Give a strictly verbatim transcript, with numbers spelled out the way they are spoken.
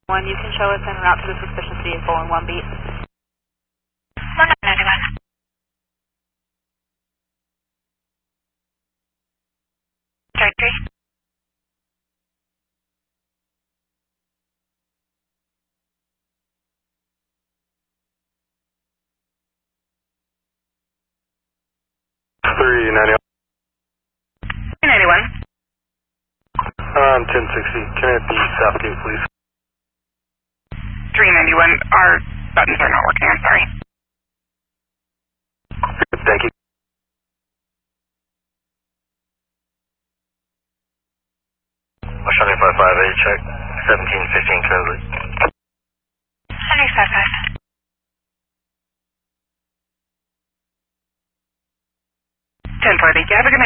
One, you can show us en route to the suspicious vehicle in one beat. one nine nine one. Directory. three ninety-one. three ninety-one. Um, ten sixty. Can I have the Southgate, please? three ninety-one. Our buttons are not working. I'm sorry. Thank you. seventy-five five eight, check. seventeen fifteen Kinsley. seventy-five five. ten forty. Have a good night.